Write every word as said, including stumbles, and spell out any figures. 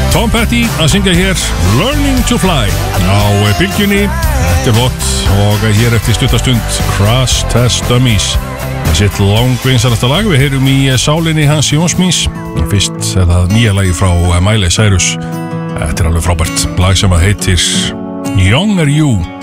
Tom Petty að syngja hér Learning to Fly á bylgjunni. Þetta er flott og hér eftir stuttastund Crash Test Dummies. Það sitt langvinsalasta lag, við heyrum í sálinni hans Jónsmís. Fyrst er það nýja lagi frá Miley Cyrus. Þetta er alveg frábært lag sem að heitir Younger You.